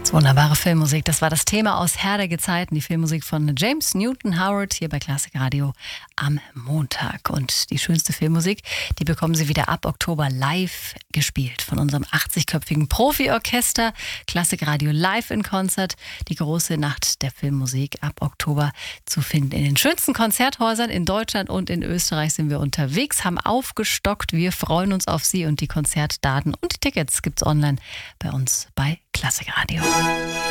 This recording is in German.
Das wunderbare Filmmusik, das war das Thema aus Herr der Gezeiten, die Filmmusik von James Newton Howard hier bei Classic Radio am Montag. Und die schönste Filmmusik, die bekommen Sie wieder ab Oktober live gespielt von unserem 80-köpfigen Profi-Orchester. Classic Radio live in Konzert, die große Nacht der Filmmusik ab Oktober zu finden. In den schönsten Konzerthäusern in Deutschland und in Österreich sind wir unterwegs, haben aufgestockt. Wir freuen uns auf Sie und die Konzertdaten und die Tickets gibt's online bei uns bei Classic Radio.